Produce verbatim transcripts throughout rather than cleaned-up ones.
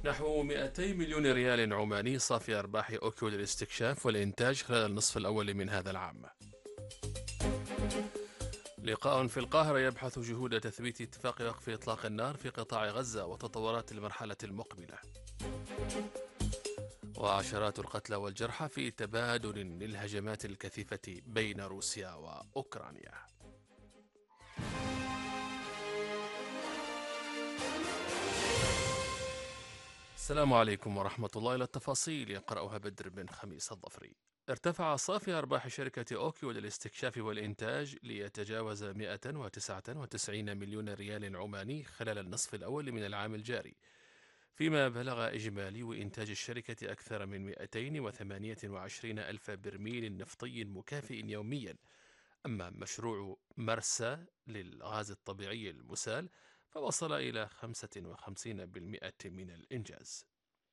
نحو مئتي مليون ريال عماني صافي أرباح أوكيو للاستكشاف والإنتاج خلال النصف الأول من هذا العام. لقاء في القاهرة يبحث جهود تثبيت اتفاق وقف إطلاق النار في قطاع غزة وتطورات المرحلة المقبلة. وعشرات القتلى والجرحى في تبادل للهجمات الكثيفة بين روسيا وأوكرانيا. السلام عليكم ورحمة الله. إلى التفاصيل يقرأها بدر بن خميس الظفري. ارتفع صافي أرباح شركة أوكيو للاستكشاف والإنتاج ليتجاوز مئة وتسعة وتسعين مليون ريال عماني خلال النصف الأول من العام الجاري، فيما بلغ إجمالي إنتاج الشركة أكثر من مئتين وثمانية وعشرين ألف برميل نفطي مكافئ يوميا. أما مشروع مرسى للغاز الطبيعي المسال فوصل إلى خمسة وخمسين بالمئة من الإنجاز.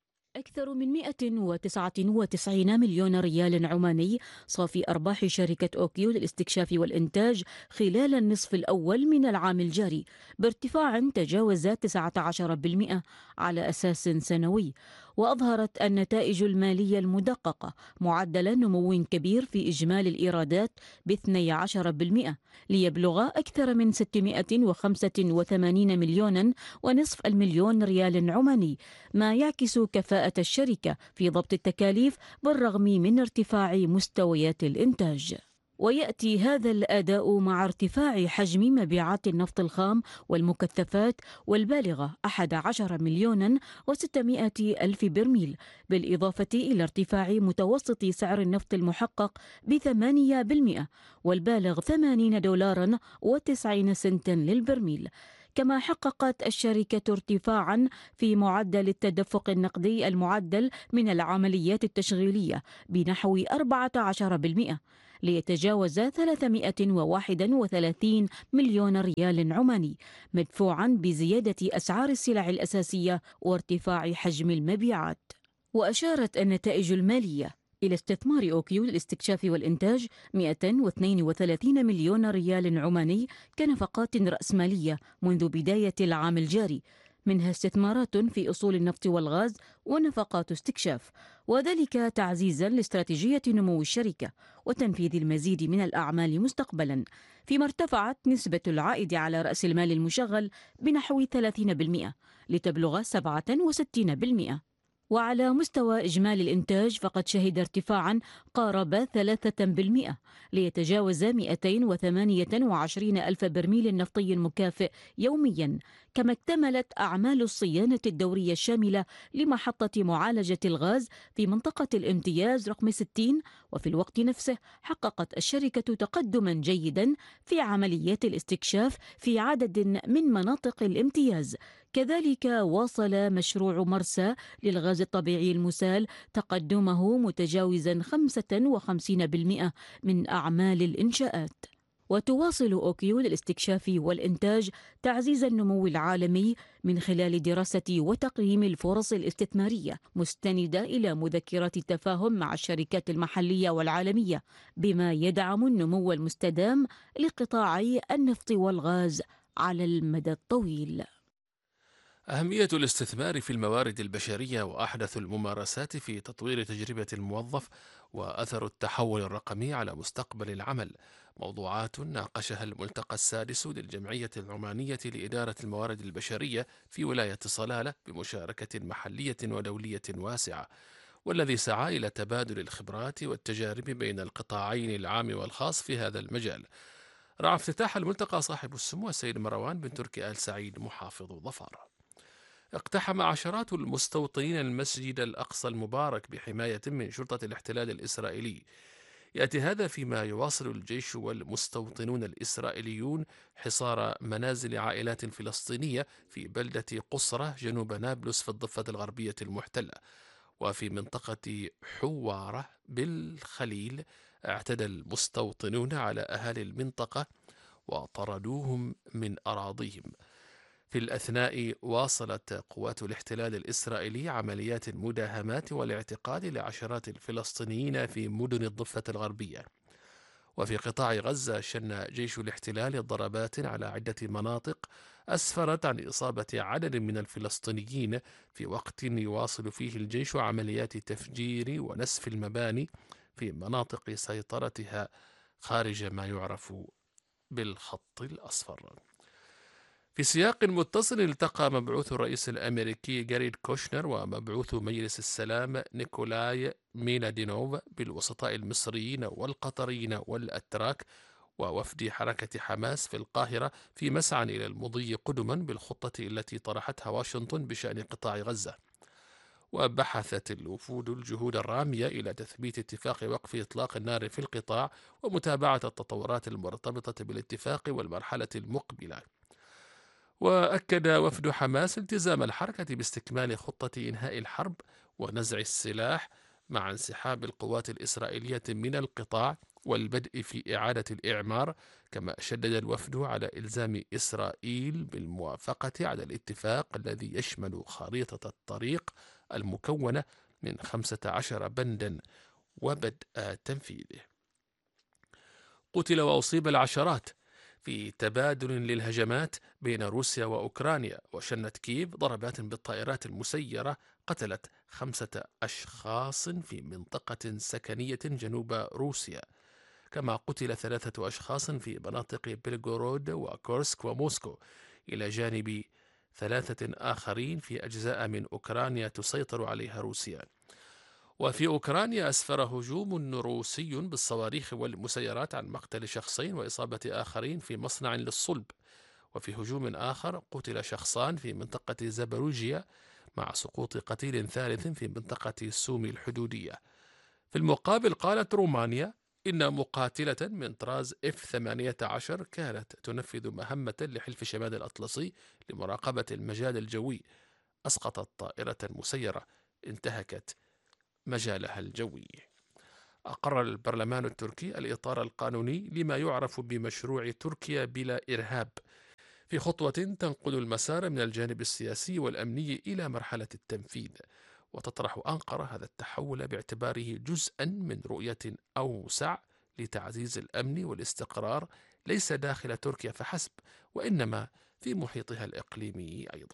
أكثر من مئة وتسعة وتسعين مليون ريال عماني صافي أرباح شركة أوكيو للاستكشاف والإنتاج خلال النصف الأول من العام الجاري، بارتفاع تجاوز تسعة عشر بالمئة على أساس سنوي. وأظهرت النتائج المالية المدققة معدل نمو كبير في إجمالي الإيرادات ب اثني عشر بالمئة ليبلغ أكثر من ستمئة وخمسة وثمانين مليونا ونصف المليون ريال عماني، ما يعكس كفاءة الشركة في ضبط التكاليف بالرغم من ارتفاع مستويات الإنتاج. ويأتي هذا الأداء مع ارتفاع حجم مبيعات النفط الخام والمكثفات والبالغة أحد عشر مليونا وستمائة ألف برميل، بالإضافة إلى ارتفاع متوسط سعر النفط المحقق بثمانية بالمئة والبالغ ثمانين دولارا وتسعين سنتا للبرميل. كما حققت الشركة ارتفاعا في معدل التدفق النقدي المعدل من العمليات التشغيلية بنحو أربعة عشر بالمئة ليتجاوز ثلاثمئة وواحد وثلاثين مليون ريال عماني، مدفوعا بزيادة أسعار السلع الأساسية وارتفاع حجم المبيعات. وأشارت النتائج المالية إلى استثمار أوكيو للاستكشاف والإنتاج مئة واثنين وثلاثين مليون ريال عماني كنفقات رأسمالية منذ بداية العام الجاري، منها استثمارات في أصول النفط والغاز ونفقات استكشاف، وذلك تعزيزا لاستراتيجية نمو الشركة وتنفيذ المزيد من الأعمال مستقبلا، فيما ارتفعت نسبة العائد على رأس المال المشغل بنحو ثلاثين بالمئة لتبلغ سبعة وستين بالمئة. وعلى مستوى إجمالي الإنتاج فقد شهد ارتفاعا قارب ثلاثة بالمئة ليتجاوز مئتين وثمانية وعشرين ألف برميل نفطي مكافئ يوميا. كما اكتملت أعمال الصيانة الدورية الشاملة لمحطة معالجة الغاز في منطقة الامتياز رقم ستين، وفي الوقت نفسه حققت الشركة تقدما جيدا في عمليات الاستكشاف في عدد من مناطق الامتياز. كذلك واصل مشروع مرسى للغاز الطبيعي المسال تقدمه متجاوزا خمسة وخمسين بالمئة من أعمال الإنشاءات. وتواصل أوكيو للاستكشاف والإنتاج تعزيز النمو العالمي من خلال دراسة وتقييم الفرص الاستثمارية، مستندة إلى مذكرات التفاهم مع الشركات المحلية والعالمية، بما يدعم النمو المستدام لقطاعي النفط والغاز على المدى الطويل. أهمية الاستثمار في الموارد البشرية وأحدث الممارسات في تطوير تجربة الموظف وأثر التحول الرقمي على مستقبل العمل، موضوعات ناقشها الملتقى السادس للجمعية العمانية لإدارة الموارد البشرية في ولاية صلالة بمشاركة محلية ودولية واسعة، والذي سعى إلى تبادل الخبرات والتجارب بين القطاعين العام والخاص في هذا المجال. رعى افتتاح الملتقى صاحب السمو السيد مروان بن تركي آل سعيد محافظ ظفار. اقتحم عشرات المستوطنين المسجد الأقصى المبارك بحماية من شرطة الاحتلال الإسرائيلي. يأتي هذا فيما يواصل الجيش والمستوطنون الإسرائيليون حصار منازل عائلات فلسطينية في بلدة قصرة جنوب نابلس في الضفة الغربية المحتلة. وفي منطقة حوارة بالخليل اعتدى المستوطنون على أهالي المنطقة وطردوهم من أراضيهم. في الأثناء واصلت قوات الاحتلال الإسرائيلي عمليات المداهمات والاعتقال لعشرات الفلسطينيين في مدن الضفة الغربية. وفي قطاع غزة شن جيش الاحتلال ضربات على عدة مناطق أسفرت عن إصابة عدد من الفلسطينيين في وقت يواصل فيه الجيش عمليات تفجير ونسف المباني في مناطق سيطرتها خارج ما يعرف بالخط الأصفر. في سياق متصل، التقى مبعوث الرئيس الأمريكي جاريد كوشنر ومبعوث مجلس السلام نيكولاي ميلادينوف بالوسطاء المصريين والقطريين والأتراك ووفد حركة حماس في القاهرة في مسعى إلى المضي قدما بالخطة التي طرحتها واشنطن بشأن قطاع غزة. وبحثت الوفود الجهود الرامية إلى تثبيت اتفاق وقف إطلاق النار في القطاع ومتابعة التطورات المرتبطة بالاتفاق والمرحلة المقبلة. وأكد وفد حماس التزام الحركة باستكمال خطة إنهاء الحرب ونزع السلاح مع انسحاب القوات الإسرائيلية من القطاع والبدء في إعادة الإعمار. كما شدد الوفد على إلزام إسرائيل بالموافقة على الاتفاق الذي يشمل خريطة الطريق المكونة من خمسة عشر بندا وبدء تنفيذه. قتل وأصيب العشرات في تبادل للهجمات بين روسيا وأوكرانيا، وشنت كييف ضربات بالطائرات المسيرة قتلت خمسة أشخاص في منطقة سكنية جنوب روسيا. كما قتل ثلاثة أشخاص في مناطق بلغورود وكورسك وموسكو، إلى جانب ثلاثة آخرين في أجزاء من أوكرانيا تسيطر عليها روسيا. وفي أوكرانيا أسفر هجوم روسي بالصواريخ والمسيرات عن مقتل شخصين وإصابة آخرين في مصنع للصلب. وفي هجوم آخر قتل شخصان في منطقة زاباروجيا مع سقوط قتيل ثالث في منطقة سومي الحدودية. في المقابل قالت رومانيا إن مقاتلة من طراز إف ثمانية عشر كانت تنفذ مهمة لحلف شمال الأطلسي لمراقبة المجال الجوي أسقطت طائرة مسيرة انتهكت مجالها الجوي. أقر البرلمان التركي الإطار القانوني لما يعرف بمشروع تركيا بلا إرهاب، في خطوة تنقل المسار من الجانب السياسي والأمني إلى مرحلة التنفيذ. وتطرح أنقرة هذا التحول باعتباره جزءا من رؤية أوسع لتعزيز الأمن والاستقرار، ليس داخل تركيا فحسب، وإنما في محيطها الإقليمي أيضا.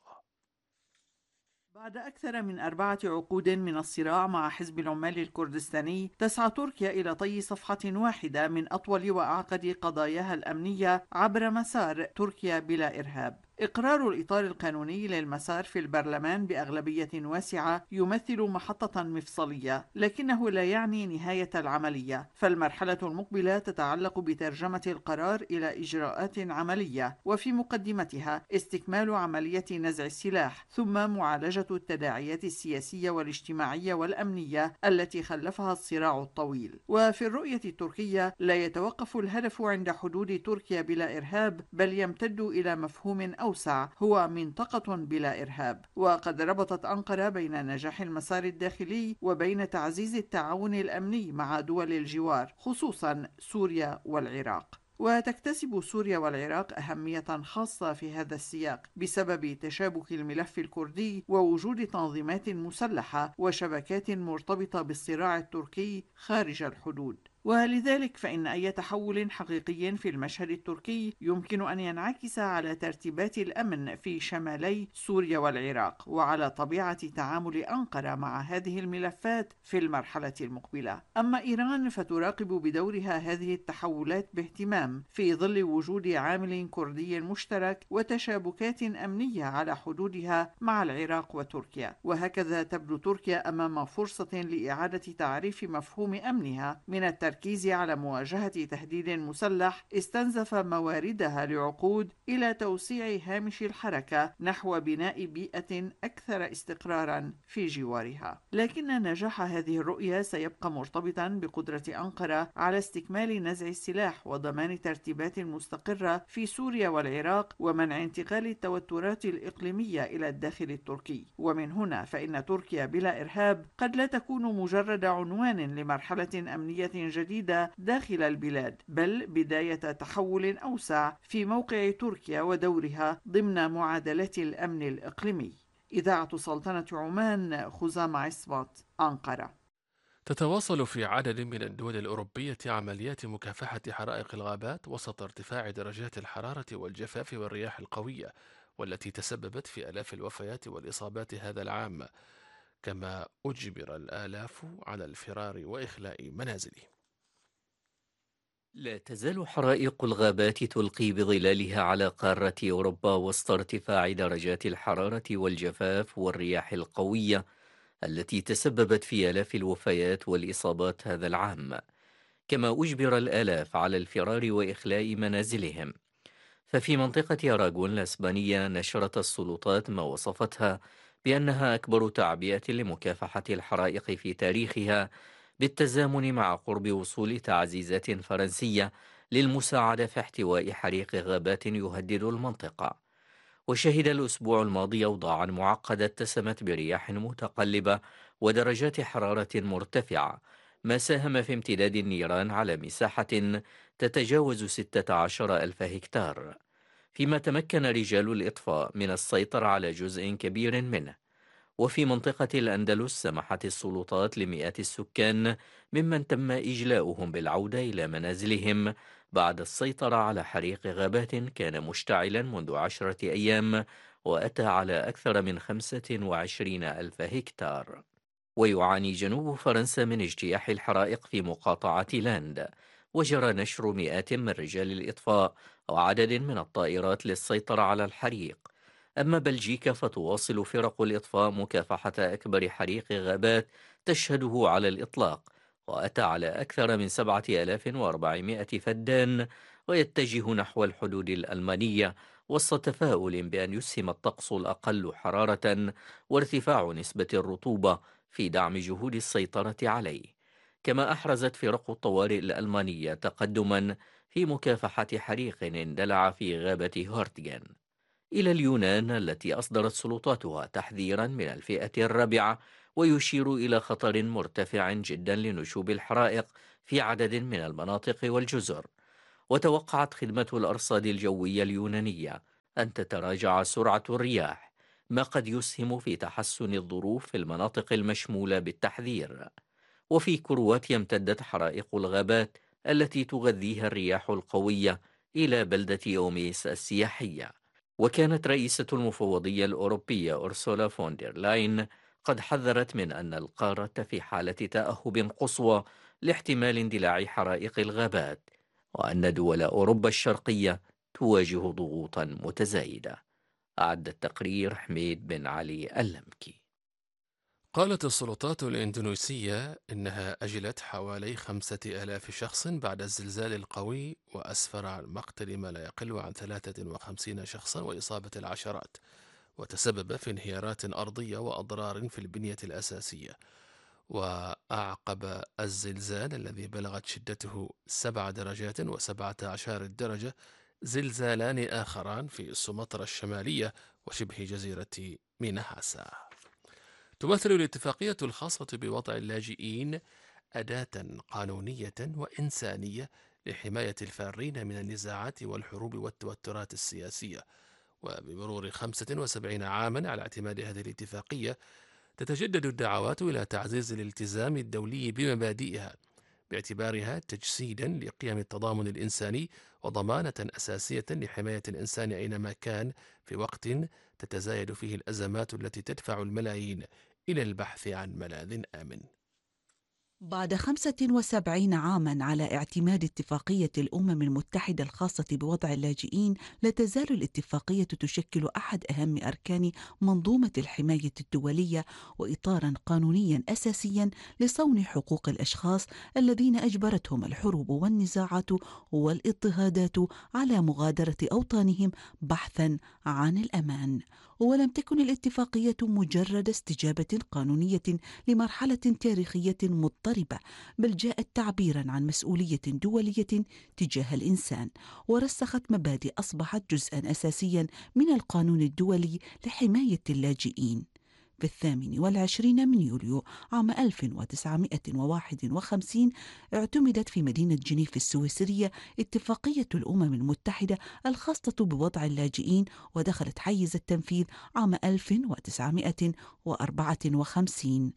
بعد أكثر من أربعة عقود من الصراع مع حزب العمال الكردستاني، تسعى تركيا إلى طي صفحة واحدة من أطول وأعقد قضاياها الأمنية عبر مسار تركيا بلا إرهاب. إقرار الإطار القانوني للمسار في البرلمان بأغلبية واسعة يمثل محطة مفصلية، لكنه لا يعني نهاية العملية، فالمرحلة المقبلة تتعلق بترجمة القرار إلى إجراءات عملية، وفي مقدمتها استكمال عملية نزع السلاح، ثم معالجة التداعيات السياسية والاجتماعية والأمنية التي خلفها الصراع الطويل. وفي الرؤية التركية لا يتوقف الهدف عند حدود تركيا بلا إرهاب، بل يمتد إلى مفهوم أوسع هو منطقة بلا إرهاب. وقد ربطت أنقرة بين نجاح المسار الداخلي وبين تعزيز التعاون الأمني مع دول الجوار، خصوصا سوريا والعراق. وتكتسب سوريا والعراق أهمية خاصة في هذا السياق بسبب تشابك الملف الكردي ووجود تنظيمات مسلحة وشبكات مرتبطة بالصراع التركي خارج الحدود. ولذلك فإن أي تحول حقيقي في المشهد التركي يمكن أن ينعكس على ترتيبات الأمن في شمالي سوريا والعراق، وعلى طبيعة تعامل أنقرة مع هذه الملفات في المرحلة المقبلة. أما إيران فتراقب بدورها هذه التحولات باهتمام في ظل وجود عامل كردي مشترك وتشابكات أمنية على حدودها مع العراق وتركيا. وهكذا تبدو تركيا أمام فرصة لإعادة تعريف مفهوم أمنها من التركيز التركيز على مواجهة تهديد مسلح استنزف مواردها لعقود إلى توسيع هامش الحركة نحو بناء بيئة أكثر استقرارا في جوارها. لكن نجاح هذه الرؤية سيبقى مرتبطا بقدرة أنقرة على استكمال نزع السلاح وضمان ترتيبات مستقرة في سوريا والعراق ومنع انتقال التوترات الإقليمية إلى الداخل التركي. ومن هنا فإن تركيا بلا إرهاب قد لا تكون مجرد عنوان لمرحلة أمنية جديدة داخل البلاد، بل بداية تحول أوسع في موقع تركيا ودورها ضمن معادلات الأمن الإقليمي. إذاعة سلطنة عمان، خزام عصبات، أنقرة. تتواصل في عدد من الدول الأوروبية عمليات مكافحة حرائق الغابات وسط ارتفاع درجات الحرارة والجفاف والرياح القوية، والتي تسببت في آلاف الوفيات والإصابات هذا العام، كما أجبر الآلاف على الفرار وإخلاء منازلهم. لا تزال حرائق الغابات تلقي بظلالها على قارة أوروبا وسط ارتفاع درجات الحرارة والجفاف والرياح القوية التي تسببت في آلاف الوفيات والإصابات هذا العام، كما أجبر الآلاف على الفرار وإخلاء منازلهم. ففي منطقة أراغون الإسبانية نشرت السلطات ما وصفتها بأنها أكبر تعبئة لمكافحة الحرائق في تاريخها، بالتزامن مع قرب وصول تعزيزات فرنسية للمساعدة في احتواء حريق غابات يهدد المنطقة. وشهد الأسبوع الماضي أوضاعا معقدة اتسمت برياح متقلبة ودرجات حرارة مرتفعة، ما ساهم في امتداد النيران على مساحة تتجاوز ستة عشر ألف هكتار، فيما تمكن رجال الإطفاء من السيطرة على جزء كبير منه. وفي منطقة الأندلس سمحت السلطات لمئات السكان ممن تم إجلاؤهم بالعودة إلى منازلهم بعد السيطرة على حريق غابات كان مشتعلا منذ عشرة أيام وأتى على أكثر من خمسة وعشرين ألف هكتار. ويعاني جنوب فرنسا من اجتياح الحرائق في مقاطعة لاند، وجرى نشر مئات من رجال الإطفاء وعدد من الطائرات للسيطرة على الحريق. أما بلجيكا فتواصل فرق الإطفاء مكافحة أكبر حريق غابات تشهده على الإطلاق، وأتى على أكثر من سبعة آلاف وأربعمائة فدان، ويتجه نحو الحدود الألمانية وسط تفاؤل بأن يسهم الطقس الأقل حرارة وارتفاع نسبة الرطوبة في دعم جهود السيطرة عليه. كما أحرزت فرق الطوارئ الألمانية تقدما في مكافحة حريق اندلع في غابة هورتجن. إلى اليونان التي أصدرت سلطاتها تحذيرا من الفئة الرابعة، ويشير إلى خطر مرتفع جدا لنشوب الحرائق في عدد من المناطق والجزر. وتوقعت خدمة الأرصاد الجوية اليونانية أن تتراجع سرعة الرياح، ما قد يسهم في تحسن الظروف في المناطق المشمولة بالتحذير. وفي كرواتيا امتدت حرائق الغابات التي تغذيها الرياح القوية إلى بلدة أوميس السياحية. وكانت رئيسة المفوضية الأوروبية أورسولا فوندر لاين قد حذرت من أن القارة في حالة تأهب قصوى لاحتمال اندلاع حرائق الغابات، وأن دول أوروبا الشرقية تواجه ضغوطا متزايدة. أعد التقرير حميد بن علي اللمكي. قالت السلطات الإندونيسية إنها أجلت حوالي خمسة آلاف شخص بعد الزلزال القوي، وأسفر عن مقتل ما لا يقل عن ثلاثة وخمسين شخصا وإصابة العشرات، وتسبب في انهيارات أرضية وأضرار في البنية الأساسية. وأعقب الزلزال الذي بلغت شدته سبع درجات وسبعة عشر درجة زلزالان آخران في سومطرة الشمالية وشبه جزيرة ميناهاسا. تمثل الاتفاقية الخاصة بوضع اللاجئين أداة قانونية وإنسانية لحماية الفارين من النزاعات والحروب والتوترات السياسية. وبمرور خمسة وسبعين عاما على اعتماد هذه الاتفاقية، تتجدد الدعوات إلى تعزيز الالتزام الدولي بمبادئها، باعتبارها تجسيدا لقيم التضامن الإنساني وضمانة أساسية لحماية الإنسان أينما كان في وقت تتزايد فيه الأزمات التي تدفع الملايين إلى البحث عن ملاذ آمن. بعد خمسة وسبعين عاما على اعتماد اتفاقية الأمم المتحدة الخاصة بوضع اللاجئين، لا تزال الاتفاقية تشكل أحد أهم أركان منظومة الحماية الدولية وإطارا قانونيا أساسيا لصون حقوق الأشخاص الذين أجبرتهم الحروب والنزاعات والاضطهادات على مغادرة أوطانهم بحثا عن الأمان. ولم تكن الاتفاقية مجرد استجابة قانونية لمرحلة تاريخية مضطربة، بل جاءت تعبيرا عن مسؤولية دولية تجاه الإنسان، ورسخت مبادئ أصبحت جزءا أساسيا من القانون الدولي لحماية اللاجئين. في الثامن والعشرين من يوليو عام ألف وتسعمائة وواحد وخمسين اعتمدت في مدينة جنيف السويسرية اتفاقية الأمم المتحدة الخاصة بوضع اللاجئين، ودخلت حيز التنفيذ عام ألف وتسعمائة وأربعة وخمسين.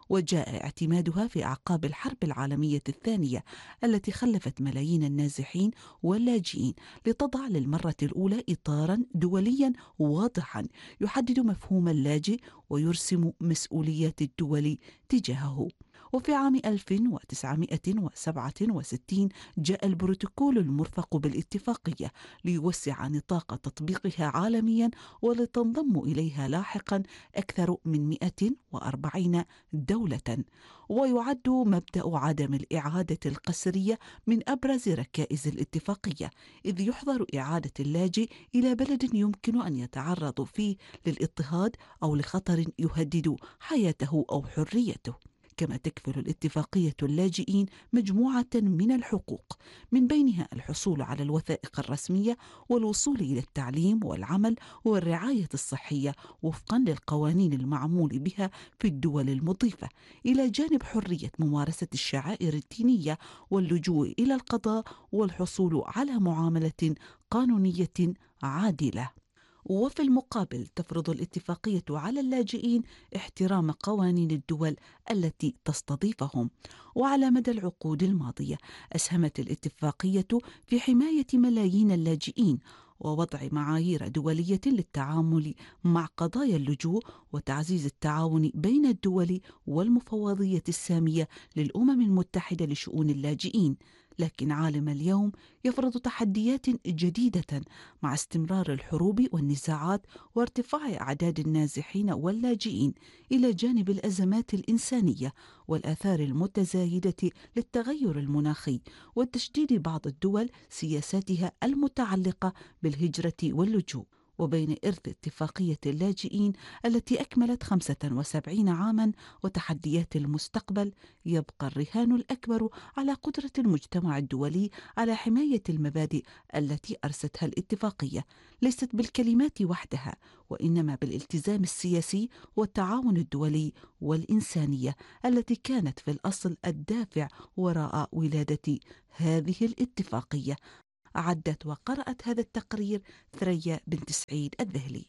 وجاء اعتمادها في أعقاب الحرب العالمية الثانية التي خلفت ملايين النازحين واللاجئين، لتضع للمرة الأولى إطارا دوليا واضحا يحدد مفهوم اللاجئ ويرسم مسؤوليات الدول تجاهه. وفي عام ألف وتسعمائة وسبعة وستين جاء البروتوكول المرفق بالاتفاقية ليوسع نطاق تطبيقها عالميا، ولتنضم إليها لاحقا أكثر من مئة وأربعين دولة. ويعد مبدأ عدم الإعادة القسرية من أبرز ركائز الاتفاقية، إذ يحظر إعادة اللاجئ إلى بلد يمكن أن يتعرض فيه للاضطهاد أو لخطر يهدد حياته أو حريته. كما تكفل الاتفاقية اللاجئين مجموعة من الحقوق، من بينها الحصول على الوثائق الرسمية والوصول إلى التعليم والعمل والرعاية الصحية وفقا للقوانين المعمول بها في الدول المضيفة، إلى جانب حرية ممارسة الشعائر الدينية واللجوء إلى القضاء والحصول على معاملة قانونية عادلة. وفي المقابل تفرض الاتفاقية على اللاجئين احترام قوانين الدول التي تستضيفهم. وعلى مدى العقود الماضية أسهمت الاتفاقية في حماية ملايين اللاجئين ووضع معايير دولية للتعامل مع قضايا اللجوء وتعزيز التعاون بين الدول والمفوضية السامية للأمم المتحدة لشؤون اللاجئين. لكن عالم اليوم يفرض تحديات جديدة مع استمرار الحروب والنزاعات وارتفاع أعداد النازحين واللاجئين، إلى جانب الأزمات الإنسانية والآثار المتزايدة للتغير المناخي وتشديد بعض الدول سياساتها المتعلقة بالهجرة واللجوء. وبين إرث اتفاقية اللاجئين التي أكملت خمسة وسبعين عاما وتحديات المستقبل، يبقى الرهان الأكبر على قدرة المجتمع الدولي على حماية المبادئ التي أرستها الاتفاقية، ليست بالكلمات وحدها، وإنما بالالتزام السياسي والتعاون الدولي والإنسانية التي كانت في الأصل الدافع وراء ولادة هذه الاتفاقية. أعدت وقرأت هذا التقرير ثريا بنت سعيد الذهلي.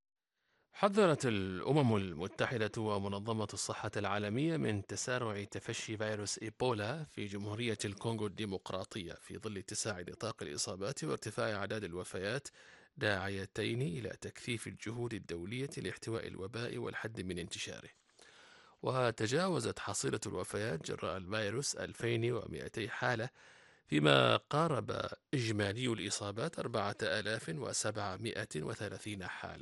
حذرت الأمم المتحدة ومنظمة الصحة العالمية من تسارع تفشي فيروس إيبولا في جمهورية الكونغو الديمقراطية في ظل اتساع نطاق الإصابات وارتفاع أعداد الوفيات، داعيتين إلى تكثيف الجهود الدولية لاحتواء الوباء والحد من انتشاره. وتجاوزت حصيلة الوفيات جراء الفيروس ألفين ومئتي حالة، فيما قارب إجمالي الإصابات أربعة آلاف وسبعمائة وثلاثين حالة.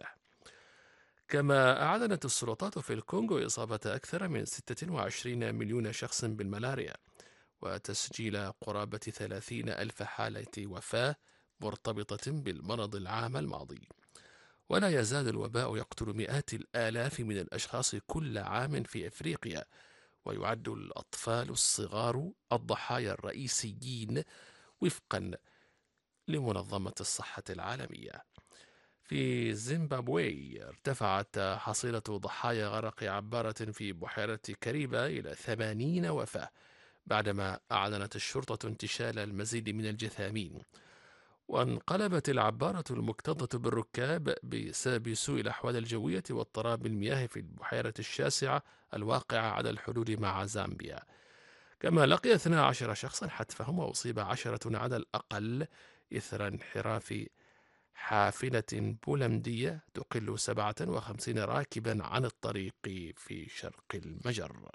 كما أعلنت السلطات في الكونغو إصابة أكثر من ستة وعشرين مليون شخص بالملاريا، وتسجيل قرابة ثلاثين ألف حالة وفاة مرتبطة بالمرض العام الماضي. ولا يزال الوباء يقتل مئات الآلاف من الأشخاص كل عام في أفريقيا، ويعد الأطفال الصغار الضحايا الرئيسيين وفقا لمنظمة الصحة العالمية. في زيمبابوي ارتفعت حصيلة ضحايا غرق عبارة في بحيرة كاريبا إلى ثمانين وفاة، بعدما أعلنت الشرطة انتشال المزيد من الجثامين. وانقلبت العبارة المكتظة بالركاب بسبب سوء الأحوال الجوية واضطراب المياه في البحيرة الشاسعة الواقعة على الحدود مع زامبيا. كما لقي اثنا عشر شخصا حتفهم، وأصيب عشرة على الأقل إثر انحراف حافلة بولندية تقل سبعة وخمسين راكبا عن الطريق في شرق المجر.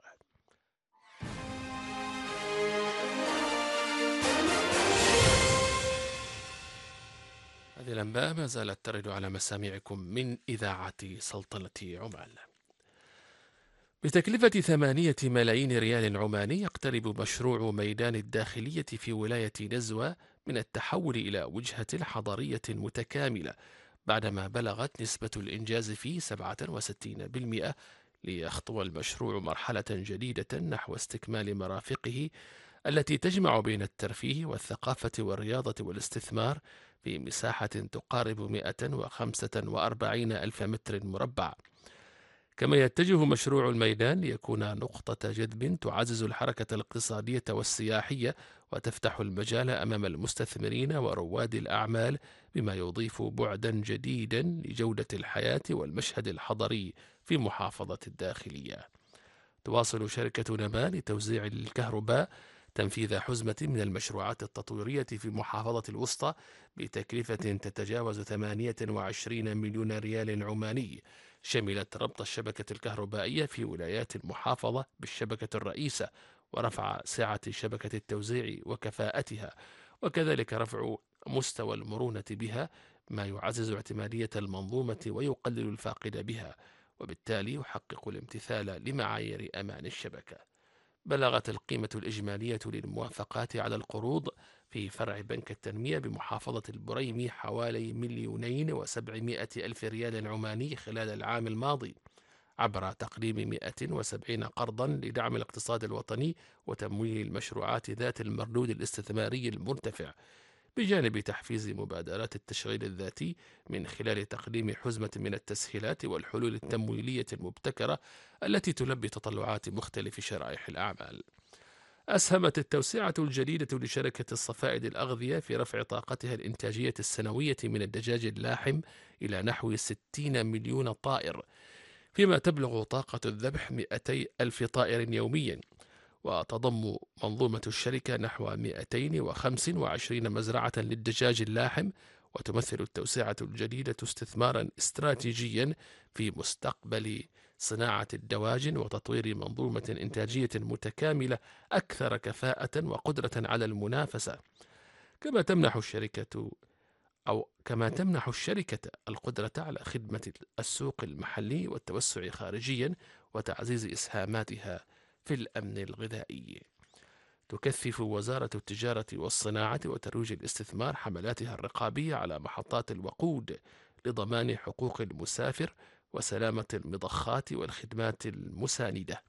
هذه الأنباء ما زالت ترد على مسامعكم من إذاعة سلطنة عمان. بتكلفة ثمانية ملايين ريال عماني يقترب مشروع ميدان الداخلية في ولاية نزوة من التحول إلى وجهة حضرية متكاملة، بعدما بلغت نسبة الإنجاز فيه سبعة وستين بالمئة، ليخطو المشروع مرحلة جديدة نحو استكمال مرافقه التي تجمع بين الترفيه والثقافة والرياضة والاستثمار في مساحة تقارب مئة وخمسة وأربعين ألف متر مربع. كما يتجه مشروع الميدان ليكون نقطة جذب تعزز الحركة الاقتصادية والسياحية وتفتح المجال أمام المستثمرين ورواد الأعمال، بما يضيف بعدا جديدا لجودة الحياة والمشهد الحضري في محافظة الداخلية. تواصل شركة نمان لتوزيع الكهرباء تنفيذ حزمة من المشروعات التطويرية في محافظة الوسطى بتكلفة تتجاوز ثمانية وعشرين مليون ريال عماني، شملت ربط الشبكة الكهربائية في ولايات المحافظة بالشبكة الرئيسة ورفع سعة شبكة التوزيع وكفاءتها، وكذلك رفع مستوى المرونة بها، ما يعزز اعتمادية المنظومة ويقلل الفاقد بها، وبالتالي يحقق الامتثال لمعايير أمان الشبكة. بلغت القيمة الإجمالية للموافقات على القروض في فرع بنك التنمية بمحافظة البريمي حوالي مليونين وسبعمائة ألف ريال عماني خلال العام الماضي، عبر تقديم مئة وسبعين قرضا لدعم الاقتصاد الوطني وتمويل المشروعات ذات المردود الاستثماري المرتفع، بجانب تحفيز مبادرات التشغيل الذاتي من خلال تقديم حزمة من التسهيلات والحلول التمويلية المبتكرة التي تلبي تطلعات مختلف شرائح الأعمال. أسهمت التوسعة الجديدة لشركة الصفائد الأغذية في رفع طاقتها الإنتاجية السنوية من الدجاج اللاحم إلى نحو ستين مليون طائر، فيما تبلغ طاقة الذبح مئتي ألف طائر يوميا، وتضم منظومة الشركة نحو مئتين وخمسة وعشرين مزرعة للدجاج اللاحم، وتمثل التوسعة الجديدة استثمارا استراتيجيا في مستقبل صناعة الدواجن وتطوير منظومة إنتاجية متكاملة أكثر كفاءة وقدرة على المنافسة، كما تمنح الشركة أو كما تمنح الشركة القدرة على خدمة السوق المحلي والتوسع خارجيا وتعزيز إسهاماتها في الأمن الغذائي. تكثف وزارة التجارة والصناعة وترويج الاستثمار حملاتها الرقابية على محطات الوقود لضمان حقوق المسافر وسلامة المضخات والخدمات المساندة.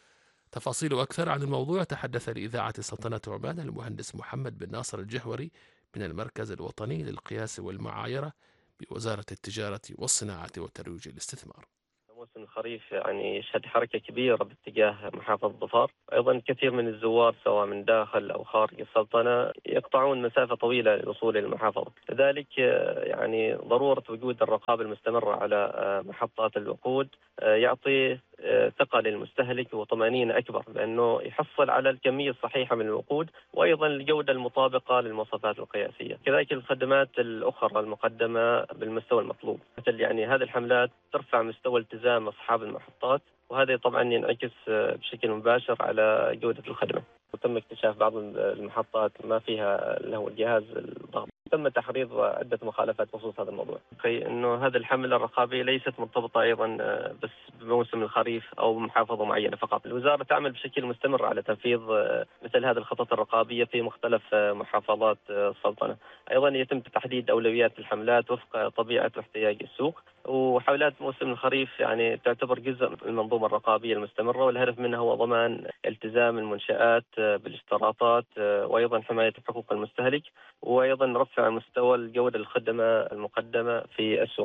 تفاصيل أكثر عن الموضوع تحدث لإذاعة سلطنة عمان المهندس محمد بن ناصر الجهوري من المركز الوطني للقياس والمعايرة بوزارة التجارة والصناعة وترويج الاستثمار. موسم الخريف يعني يشهد حركة كبيرة باتجاه محافظة ظفار، أيضا كثير من الزوار سواء من داخل أو خارج السلطنة يقطعون مسافة طويلة للوصول إلى المحافظة، لذلك يعني ضرورة وجود الرقابة المستمرة على محطات الوقود يعطي ثقة للمستهلك وطمأنينة أكبر بأنه يحصل على الكمية الصحيحة من الوقود وأيضا الجودة المطابقة للمواصفات القياسية، كذلك الخدمات الأخرى المقدمة بالمستوى المطلوب، مثل يعني هذه الحملات ترفع مستوى التزام أصحاب المحطات، وهذا طبعا ينعكس بشكل مباشر على جودة الخدمة. وتم اكتشاف بعض المحطات ما فيها اللي هو الجهاز الضغط، تم تحريض عدة مخالفات بخصوص هذا الموضوع، كي انه هذه الحملة الرقابية ليست مرتبطة ايضا بس بموسم الخريف او محافظة معينة فقط. الوزارة تعمل بشكل مستمر على تنفيذ مثل هذه الخطط الرقابية في مختلف محافظات السلطنة. ايضا يتم تحديد اولويات الحملات وفق طبيعة واحتياج السوق، وحملات موسم الخريف يعني تعتبر جزء من المنظومة الرقابية المستمرة، والهدف منها هو ضمان التزام المنشآت بالاشتراطات وايضا حماية حقوق المستهلك وايضا رفع مستوى الجودة الخدمة المقدمة في السوق.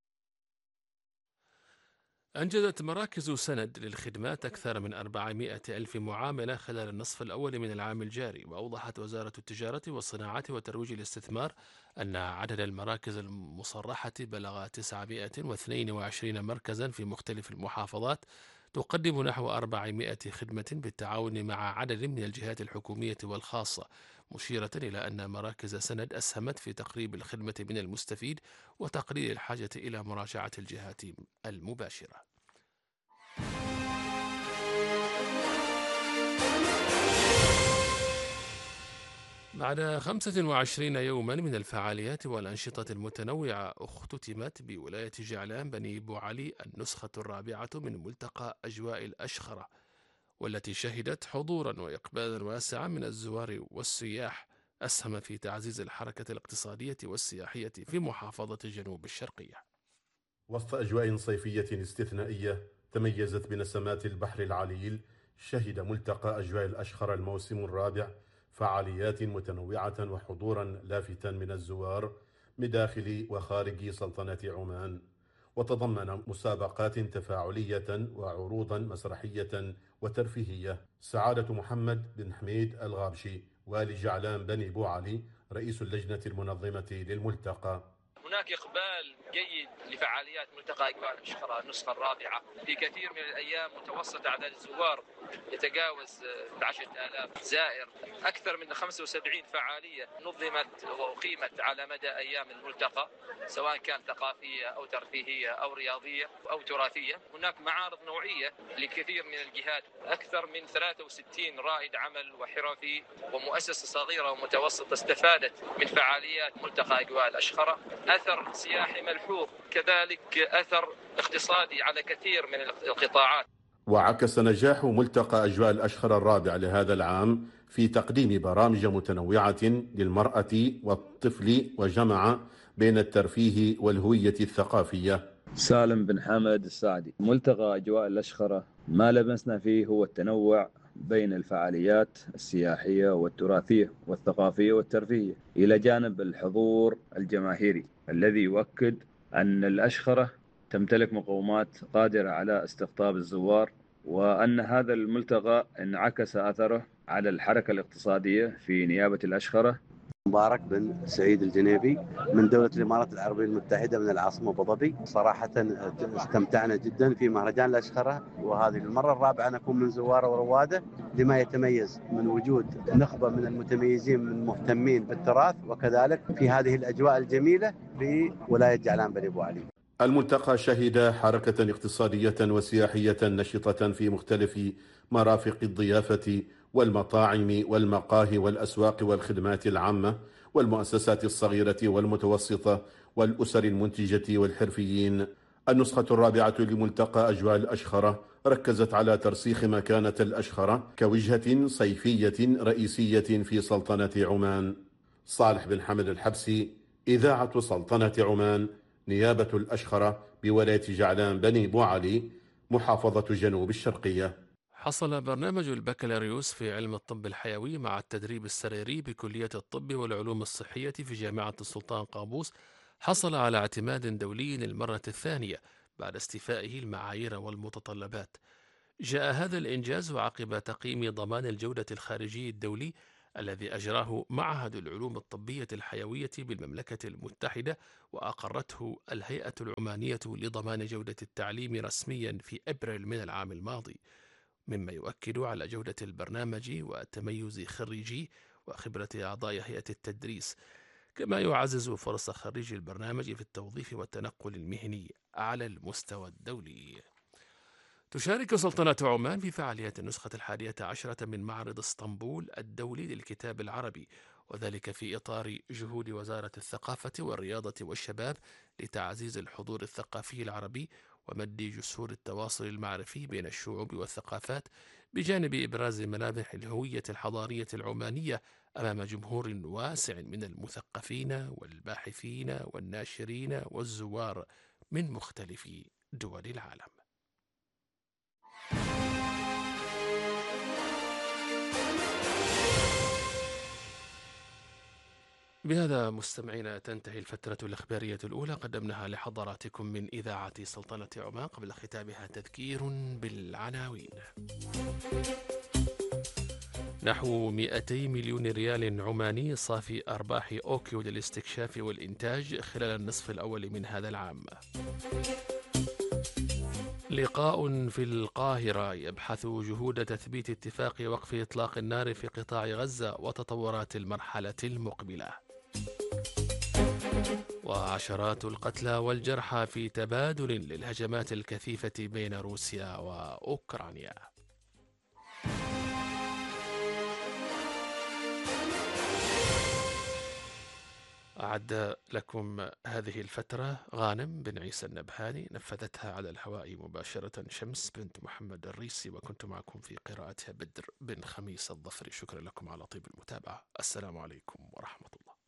أنجزت مراكز سند للخدمات أكثر من أربعمائة ألف معاملة خلال النصف الأول من العام الجاري، وأوضحت وزارة التجارة والصناعة وترويج الاستثمار أن عدد المراكز المصرحة بلغ تسعمائة واثنين وعشرين مركزا في مختلف المحافظات، تقدم نحو أربعمائة خدمة بالتعاون مع عدد من الجهات الحكومية والخاصة، مشيرة إلى أن مراكز سند أسهمت في تقريب الخدمة من المستفيد وتقليل الحاجة إلى مراجعة الجهات المباشرة. بعد خمسة وعشرين يوما من الفعاليات والأنشطة المتنوعة، اختتمت بولاية جعلان بني بو علي النسخة الرابعة من ملتقى أجواء الأشخرة، والتي شهدت حضورا وإقبالا واسعا من الزوار والسياح، أسهم في تعزيز الحركة الاقتصادية والسياحية في محافظة جنوب الشرقية. وسط أجواء صيفية استثنائية تميزت بنسمات البحر العليل، شهد ملتقى أجواء الأشخرة الموسم الرابع فعاليات متنوعة وحضورا لافتا من الزوار من داخل وخارج سلطنة عمان، وتضمن مسابقات تفاعلية وعروضا مسرحية وترفيهية. سعادة محمد بن حميد الغابشي والي جعلان بني بو علي رئيس اللجنة المنظمة للملتقى: هناك إقبال جيد لفعاليات ملتقى أجواء الأشخرة النسخة الرابعة. في كثير من الأيام متوسط أعداد الزوار يتجاوز عشرة آلاف زائر. أكثر من خمسة وسبعين فعالية نظمت وأقيمت على مدى أيام الملتقى، سواء كان ثقافية أو ترفيهية أو رياضية أو تراثية. هناك معارض نوعية لكثير من الجهات. أكثر من ثلاثة وستين رائد عمل وحرفي ومؤسسة صغيرة ومتوسطة استفادت من فعاليات ملتقى أجواء الأشخرة. أثر سياحي ملحوظ، كذلك أثر اقتصادي على كثير من القطاعات. وعكس نجاح ملتقى أجواء الأشخرة الرابع لهذا العام في تقديم برامج متنوعة للمرأة والطفل، وجمع بين الترفيه والهوية الثقافية. سالم بن حمد السعدي. ملتقى أجواء الأشخرة ما لمسنا فيه هو التنوع بين الفعاليات السياحية والتراثية والثقافية والترفيهية، إلى جانب الحضور الجماهيري الذي يؤكد أن الأشخرة تمتلك مقومات قادرة على استقطاب الزوار، وأن هذا الملتقى انعكس أثره على الحركة الاقتصادية في نيابة الأشخرة. مبارك بن سعيد الجنيبي من دولة الإمارات العربية المتحدة من العاصمة أبو ظبي. صراحة استمتعنا جدا في مهرجان الأشخرة، وهذه المرة الرابعة نكون من زواره ورواده، لما يتميز من وجود نخبة من المتميزين من مهتمين بالتراث، وكذلك في هذه الأجواء الجميلة في ولاية جعلان بن أبو علي. الملتقى شهد حركة اقتصادية وسياحية نشطة في مختلف مرافق الضيافة والمطاعم والمقاهي والأسواق والخدمات العامة والمؤسسات الصغيرة والمتوسطة والأسر المنتجة والحرفيين. النسخة الرابعة لملتقى أجواء الأشخرة ركزت على ترسيخ مكانة الأشخرة كوجهة صيفية رئيسية في سلطنة عمان. صالح بن حمد الحبسي، إذاعة سلطنة عمان، نيابة الأشخرة بولاية جعلان بني أبو علي، محافظة جنوب الشرقية. حصل برنامج البكالوريوس في علم الطب الحيوي مع التدريب السريري بكلية الطب والعلوم الصحية في جامعة السلطان قابوس حصل على اعتماد دولي للمرة الثانية بعد استيفائه المعايير والمتطلبات. جاء هذا الإنجاز عقب تقييم ضمان الجودة الخارجي الدولي الذي أجراه معهد العلوم الطبية الحيوية بالمملكة المتحدة، وأقرته الهيئة العمانية لضمان جودة التعليم رسميا في أبريل من العام الماضي، مما يؤكد على جودة البرنامج وتميز خريجيه وخبرة أعضاء هيئة التدريس، كما يعزز فرص خريجي البرنامج في التوظيف والتنقل المهني على المستوى الدولي. تشارك سلطنة عمان في فعاليات النسخة الحادية عشرة من معرض اسطنبول الدولي للكتاب العربي، وذلك في إطار جهود وزارة الثقافة والرياضة والشباب لتعزيز الحضور الثقافي العربي ومد جسور التواصل المعرفي بين الشعوب والثقافات، بجانب إبراز ملامح الهوية الحضارية العمانية أمام جمهور واسع من المثقفين والباحثين والناشرين والزوار من مختلف دول العالم. بهذا مستمعينا تنتهي الفترة الإخبارية الأولى قدمناها لحضراتكم من إذاعة سلطنة عمان. قبل ختامها تذكير بالعناوين. نحو مئتي مليون ريال عماني صافي أرباح أوكيو للاستكشاف والإنتاج خلال النصف الأول من هذا العام. لقاء في القاهرة يبحث جهود تثبيت اتفاق وقف إطلاق النار في قطاع غزة وتطورات المرحلة المقبلة. وعشرات القتلى والجرحى في تبادل للهجمات الكثيفة بين روسيا وأوكرانيا. أعد لكم هذه الفترة غانم بن عيسى النبهاني، نفذتها على الهواء مباشرة شمس بنت محمد الريسي، وكنت معكم في قراءتها بدر بن خميس الظفري. شكرا لكم على طيب المتابعة. السلام عليكم ورحمة الله.